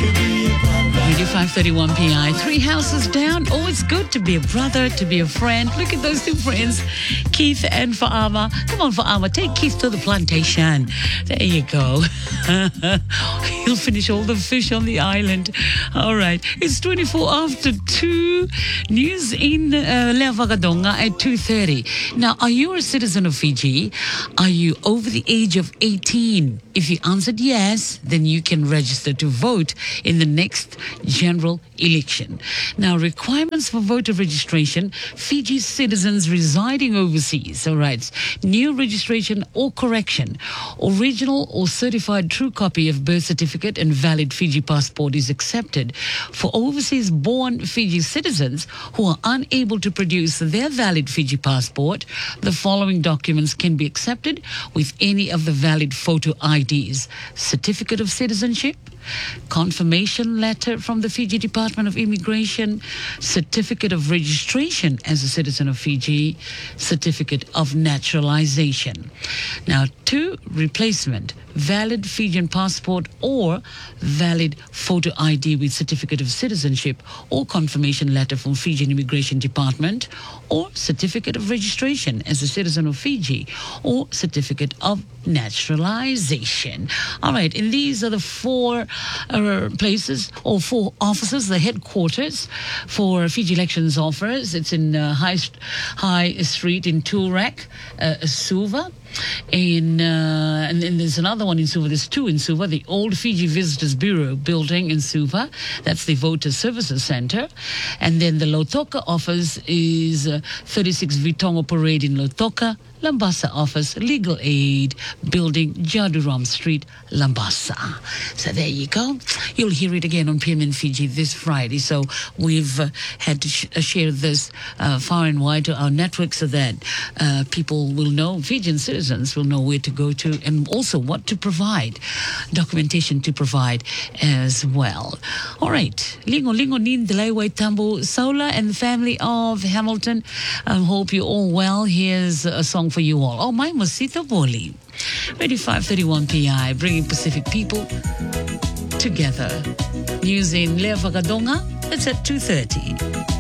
Radio 531 PI. 3 houses down. Oh, it's good to be a brother, to be a friend. Look at those two friends, Keith and Fa'ama. Come on, Fa'ama, take Keith to the plantation. There you go. He'll finish all the fish on the island. All right. It's 24 after 2. News in Lea Vagadonga at 2:30. Now, are you a citizen of Fiji? Are you over the age of 18? If you answered yes, then you can register to vote in the next general election. Now, requirements for voter registration: Fiji citizens residing overseas, all right, new registration or correction, original or certified true copy of birth certificate and valid Fiji passport is accepted. For overseas born Fiji citizens who are unable to produce their valid Fiji passport, the following documents can be accepted with any of the valid photo IDs: certificate of citizenship, confirmation letter from the Fiji Department of Immigration, certificate of registration as a citizen of Fiji, certificate of naturalization. Now, 2, replacement, valid Fijian passport or valid photo ID with certificate of citizenship or confirmation letter from Fijian Immigration Department, or certificate of registration as a citizen of Fiji, or certificate of naturalization. All right, and these are the 4 places or 4 offices, the headquarters for Fiji Elections Office. It's in High Street in Toorak, Suva. And then there's another one in Suva. There's 2 in Suva. The old Fiji Visitors Bureau building in Suva. That's the Voter Services Center. And then the Lautoka office is 36 Vitongo Parade in Lautoka. Lambasa office, Legal Aid Building, Jaduram Street, Lambasa. So there you go. You'll hear it again on PM Fiji this Friday. So we've had to share this far and wide to our network so that people will know, Fijian citizens will know where to go to and also what to provide, documentation to provide as well. All right. Lingo Nin Delaiwai Tambo Sola and the family of Hamilton. I hope you're all well. Here's a song for you all. Oh, mine was Sita Boli. Radio 531 PI, bringing Pacific people together. News in Lea Vagadonga. It's at 2:30.